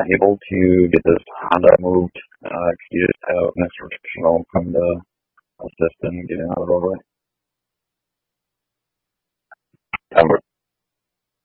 able to get this Honda moved? Could you just have Mr. Traditional come to assist in getting out of the way?